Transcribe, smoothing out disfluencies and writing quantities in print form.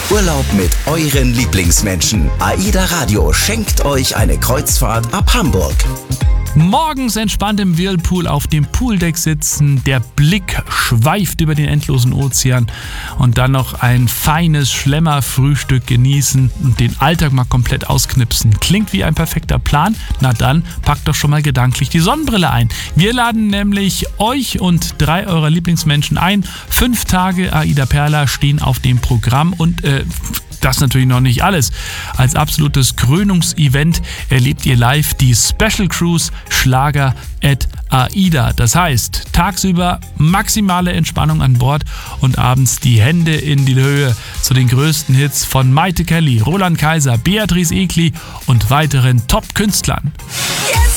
Urlaub mit euren Lieblingsmenschen. AIDA Radio schenkt euch eine Kreuzfahrt ab Hamburg. Morgens entspannt im Whirlpool auf dem Pooldeck sitzen, der Blick schweift über den endlosen Ozean und dann noch ein feines Schlemmerfrühstück genießen und den Alltag mal komplett ausknipsen. Klingt wie ein perfekter Plan? Na dann, packt doch schon mal gedanklich die Sonnenbrille ein. Wir laden nämlich euch und 3 eurer Lieblingsmenschen ein. 5 Tage AIDA Perla stehen auf dem Programm und das natürlich noch nicht alles. Als absolutes Krönungsevent erlebt ihr live die Special Cruise Schlager at AIDA. Das heißt, tagsüber maximale Entspannung an Bord und abends die Hände in die Höhe zu den größten Hits von Maite Kelly, Roland Kaiser, Beatrice Egli und weiteren Top-Künstlern. Jetzt